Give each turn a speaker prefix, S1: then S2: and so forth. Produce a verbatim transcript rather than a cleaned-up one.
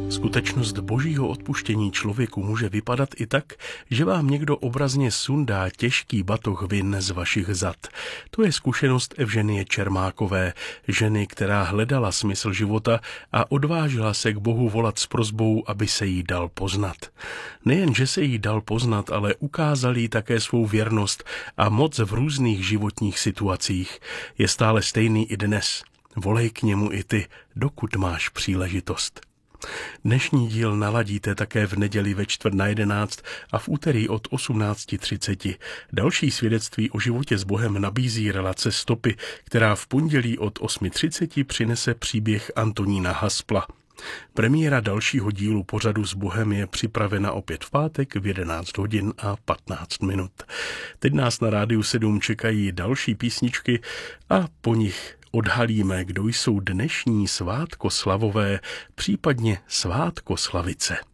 S1: Skutečnost božího odpuštění člověku může vypadat i tak, že vám někdo obrazně sundá těžký batoh vin z vašich zad. To je zkušenost Evženie Čermákové, ženy, která hledala smysl života a odvážila se k Bohu volat s prosbou, aby se jí dal poznat. Nejen, že se jí dal poznat, ale ukázal jí také svou věrnost a moc v různých životních situacích. Je stále stejný i dnes. Volej k němu i ty, dokud máš příležitost. Dnešní díl naladíte také v neděli ve čtvrt na jedenáct a v úterý od osmnáct třicet. Další svědectví o životě s Bohem nabízí relace Stopy, která v pondělí od osm třicet přinese příběh Antonína Haspla. Premiéra dalšího dílu pořadu s Bohem je připravena opět v pátek v jedenáct hodin a patnáct minut. Teď nás na Rádiu sedm čekají další písničky a po nich odhalíme, kdo jsou dnešní svátkoslavové, případně svátkoslavice.